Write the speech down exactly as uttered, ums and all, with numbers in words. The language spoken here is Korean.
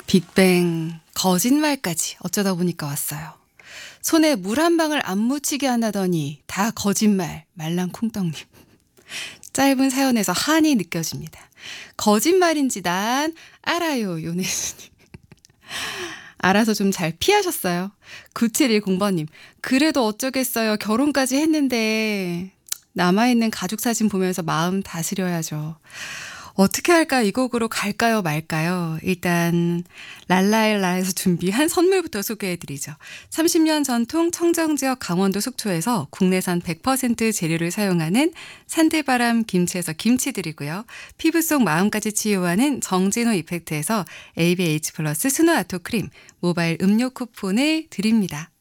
빅뱅 거짓말까지 어쩌다 보니까 왔어요. 손에 물 한 방울 안 묻히게 한다더니 다 거짓말 말랑콩떡님. 짧은 사연에서 한이 느껴집니다. 거짓말인지 난 알아요, 요네스님. 알아서 좀 잘 피하셨어요. 구칠일공번님. 그래도 어쩌겠어요. 결혼까지 했는데 남아있는 가족 사진 보면서 마음 다스려야죠. 어떻게 할까? 이 곡으로 갈까요 말까요? 일단 랄라엘라에서 준비한 선물부터 소개해드리죠. 삼십 년 전통 청정지역 강원도 속초에서 국내산 백 퍼센트 재료를 사용하는 산들바람 김치에서 김치 드리고요. 피부 속 마음까지 치유하는 정진호 이펙트에서 에이비에이치 플러스 스노아토 크림 모바일 음료 쿠폰을 드립니다.